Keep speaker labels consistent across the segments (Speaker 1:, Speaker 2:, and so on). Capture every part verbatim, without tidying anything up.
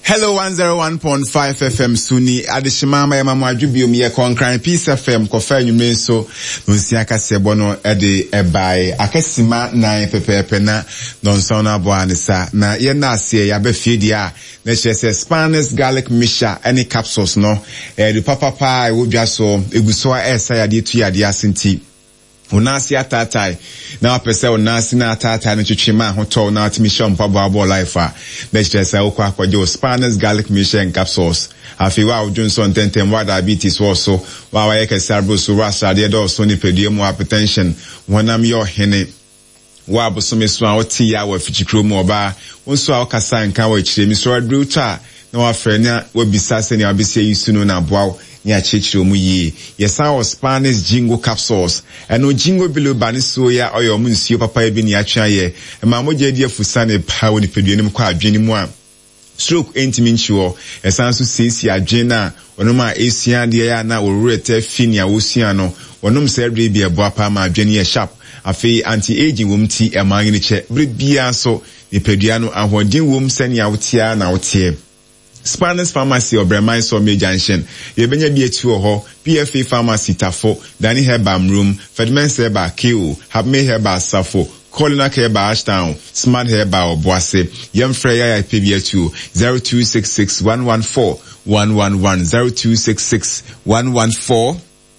Speaker 1: Hello, one oh one point five F M Suni. Adishimama ya mamu ajubi umiye konkran Peace F M kofe nyume so nunsiaka sebono ede ebae akesima na pepepe na nonsona boanisa na yena asiye ya befidia na chese Spanish garlic misha any capsules no eh, papa pa wudja so eguswa esa ya ditu ya diasinti unasi atatai na wapese unasi na atatai na chuchima hoto na watimisha mpabo abo laifa nechitesa ukwa kwa jo Spanish garlic mission capsules afiwa ujunson tentem wa diabetes waso wawa yeke cerebral surasa dedo so ni pedium hypertension wanam yo hene wa busumi so a oti ya wa fichikro mu oba wonso a okasa nka wa chire mi so adruta na wa frenya wa bisase ne abesia yisuno na boaw ni achichiro mu yi yesa o Spanish jingo capsules eno jingo bilo bani so ya oyo mu nsuo papa ebi ni atwa ye ma mo je die fusane pa woni pedue nim kwa adwene mu a stroke entimi nchiwo esan so sisi adwene a ono ma esia de ya na orurete finia wosia no onom sedre bi ebo apa ma adwene ye sharp afi anti aging wom ti e ma ngini che bre bia so ni pedua no ahoden wom sania wotia na wotie Spanish Pharmacy or Bremen Somme Junction. Ye benye bi etu ho P F A Pharmacy Tafo, Dani Herbam Room, Fedman Seba K O, Habme Herba Safo, Colina Herba Ashtown, Smart Herba or Boise, Yem Freya P B two zero two six six one one four one one one zero two six six one one four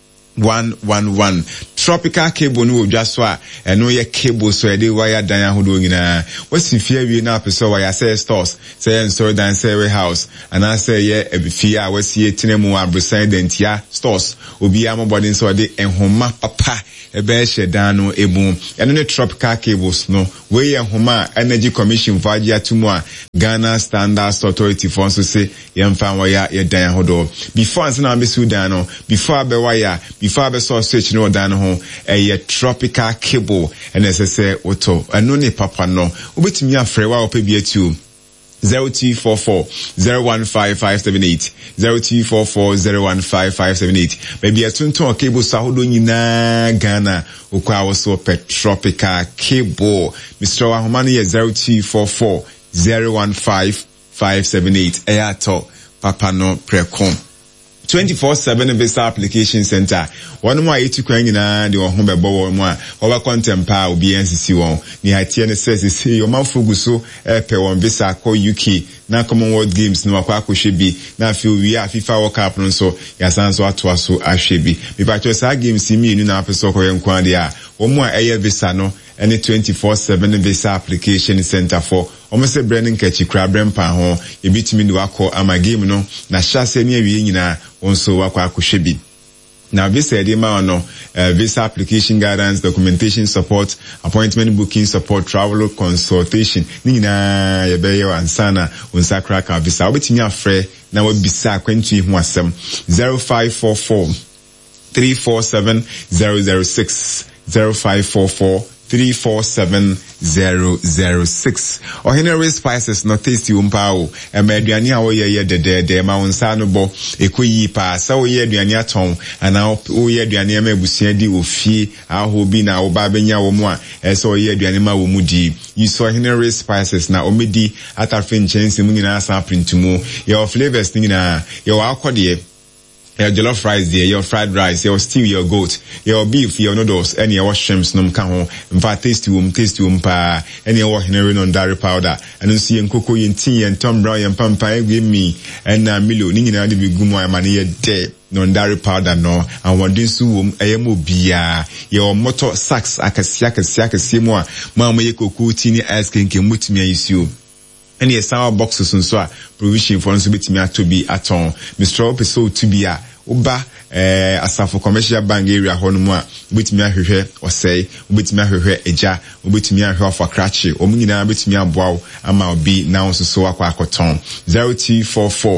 Speaker 1: one one one. Tropical cable no jaswa eno ye cable so e dey wire dan ahodo nyina wasi fie wi na peso wire say stores say store dan say warehouse and I say ye ebifie a wasi etinemu abrosan dentia stores obi amobodin so de enhoma papa ebe she dan no ebu eno ne tropical cables no we enhoma energy commission for agia tumu a Ghana Standards Authority for so say yemfa wire ye dan ahodo before ansa na be Sudan no before be wire before be so switch no dan ho a tropical cable and as I say auto and no ne papa no ubetimi afre wa opebie tu zero two four four zero one five five seven eight zero two four four zero one five five seven eight maybe a tunton cable sahodo nyina Ghana ukwa also pet tropical cable Mister Wahomani is zero two four four zero one five five seven eight ayato papa no precom twenty-four seven Visa Application Center. One more eighty kwan nyina de wo ho bebo wo mu a oba contempa obi nsisi won ni hatie ne says say your man foguso epe won visa ko U K na Commonwealth Games no akwa akwohwe bi na afi wi a FIFA World Cup no so ya sanso ato so ahwe bi bi pa cho sa games mi nu na apeso ko yenkwan de a wo mu a eye visa no any twenty-four seven Visa Application Center for almost a branding catchy crab brempa ho e bitimi ni wako ama game no na hyase ne awie nyina onso wako akohwe. Now visa edema no uh, visa application guidance, documentation support, appointment booking support, travel consultation ni nyina ye be ye ansana unsa kraka visa obetimi afre na wabisa kwantu hu asem zero five four four three four seven zero zero six zero five four four three four seven zero zero six. Or Henry Spices no tasty umpao. E me aduane a wo ye ye de de de ma wonsa no bo ekoyi pa sa wo ye aduane aton ana wo ye aduane ma ebusua di ofie aho bi na wo ba benya wo mu a e so ye aduane ma wo mu di. You saw Henry Spices na omedi atafin chense mu nyina asa printumu. Your flavors nyina your akode your jollof rice there, your fried rice, your stew, your goat, your beef, your noodles, and your shrimps, num kaho, in fact, tasty um, tasty um pa, and your henry on dairy powder, and you see and cocoa and tea and Tom Brown and pampa, give me, and uh, Milo, ningina de bigumo, money a day, non dairy powder, no, and one din suum, a mo bia, your motor sacks, akasiaka, siaka, simwa, mamma, ye cocoa, tini, asking, can mut me issue. And yes, our boxes and so provision for us to be at all. Mister Opeso to be a Uba, eh, as for commercial bank area, Honoma, with me here or say, with me here a jar, with me here for cratchy, or Muna, with me a bow, and I'll be now so a quacoton. zero two four four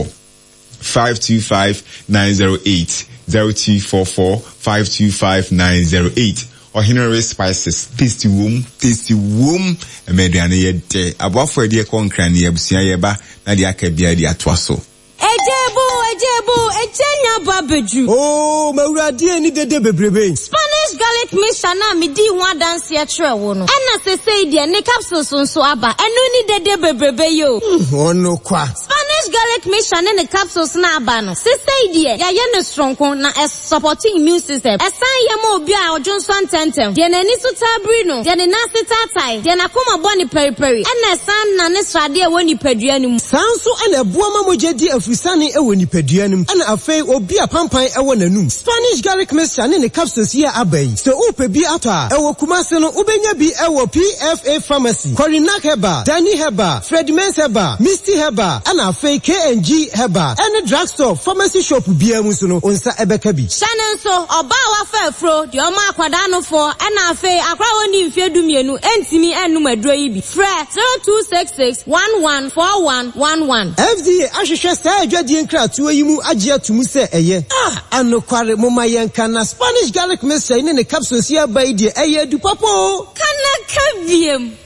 Speaker 1: five two five nine zero eight zero two four four five two five nine zero eight. Or Henry Spices, tasty womb, tasty womb, a mediane ye de, above for a dear concran, ye busia yeba, Nadia Kabia de Atwaso.
Speaker 2: Ejebo, Ejebo, Ejenya Babeju.
Speaker 3: Oh, Maura dear ni de de bebrebe.
Speaker 2: Spanish garlic mishana mi di one dance ya trewono. Ena se say dear ne capsules on so aba, enu ni de de bebrebe yo.
Speaker 3: Oh no kwa.
Speaker 2: Spanish garlic mixture ne ne capsules na aba no. Sister idie, ya ye ne stronko na es supporting immune system. Esan ye ma obi a odwonso antentem. De na ni so tabri no, de ne nase tatai, de na koma boni periperi. Ena esan na ne srade e woni padua ni mu.
Speaker 3: Sanso ena boa ma mogedi afrisane e woni padua ni mu. Ana afei obi a pampan e wona num. Spanish garlic mixture ne ne capsules here abai. Se upe bi ata e wo Kumase no ubenya bi e wo P F A pharmacy. Corinak Heba, Danny Heba, Fred Mens Heba, Misty Heba, ana afei K N G Heba. Any drugstore pharmacy shop bia mu so no onsa ebeka bi.
Speaker 2: Shannon so oba wa fa afro de o ma akwada no fo ana afei akwa woni mfie dumienu entimi enum aduro yi bi. Fre zero two six six one one four one one one.
Speaker 3: F D A ahwehwe sa adwade nkra to yi mu agye atumu se eye. Ah, anokware mo mayenka na Spanish garlic mixture ne ne capsules here by the eye du papo.
Speaker 2: Kana kabiem.